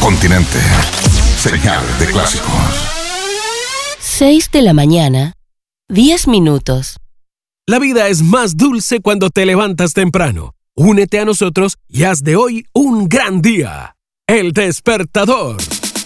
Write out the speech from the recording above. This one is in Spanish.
Continente. Señal de clásicos. 6 de la mañana, 10 minutos. La vida es más dulce cuando te levantas temprano. Únete a nosotros y haz de hoy un gran día. El Despertador.